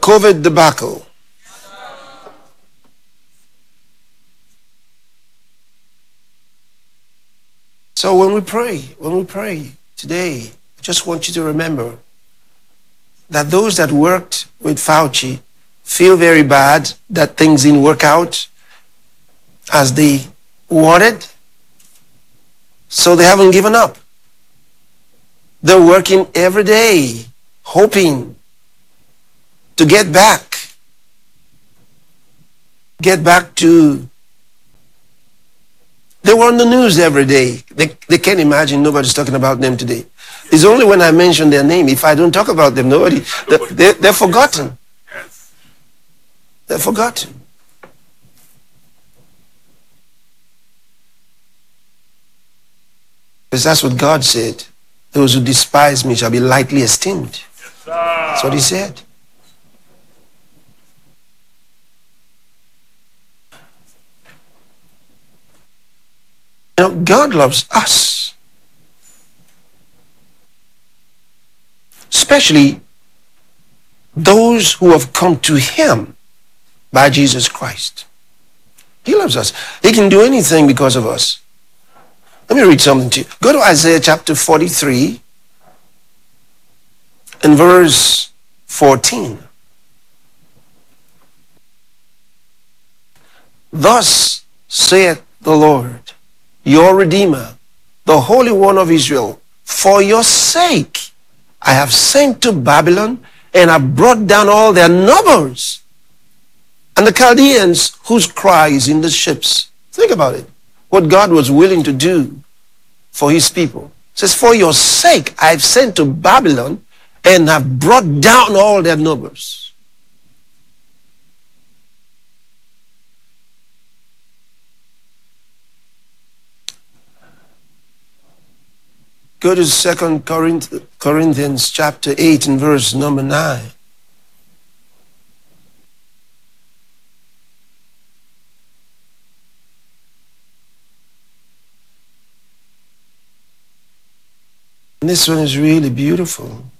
COVID debacle. So when we pray today, I just want you to remember that those that worked with Fauci feel very bad that things didn't work out as they wanted. So they haven't given up. They're working every day, hoping to get back to. They were on the news every day. They can't imagine nobody's talking about them today. It's only when I mention their name. If I don't talk about them, they're forgotten. They're forgotten. Because that's what God said. Those who despise me shall be lightly esteemed. That's what he said. You know, God loves us. Especially those who have come to him by Jesus Christ. He loves us. He can do anything because of us. Let me read something to you. Go to Isaiah chapter 43 and verse 14. Thus saith the Lord, your Redeemer, the Holy One of Israel, for your sake I have sent to Babylon and have brought down all their nobles and the Chaldeans whose cry is in the ships. Think about it. What God was willing to do for his people. It says, for your sake I have sent to Babylon and have brought down all their nobles. Go to 2 Corinthians chapter 8 and verse number 9. And this one is really beautiful.